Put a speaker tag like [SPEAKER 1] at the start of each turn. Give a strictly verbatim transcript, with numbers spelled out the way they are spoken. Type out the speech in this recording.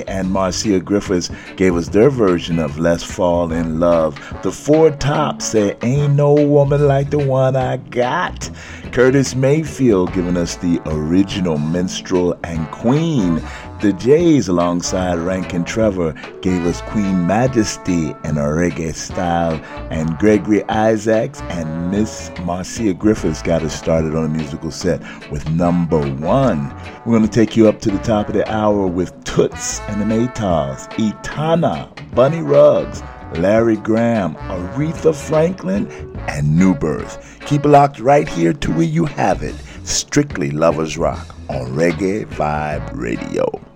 [SPEAKER 1] and Marcia Griffiths gave us their version of Let's Fall in Love. The Four Tops said Ain't No Woman Like the One I Got. Curtis Mayfield giving us the original Minstrel and Queen. The Jays alongside Rankin Trevor gave us Queen Majesty in a reggae style, and Gregory Isaacs and Miss Marcia Griffiths got us started on a musical set with Number One. We're going to take you up to the top of the hour with Toots and the Maytals, Etana, Bunny Ruggs, Larry Graham, Aretha Franklin, and New Birth. Keep it locked right here to where you have it. Strictly Lovers Rock on Reggae Vibe Radio.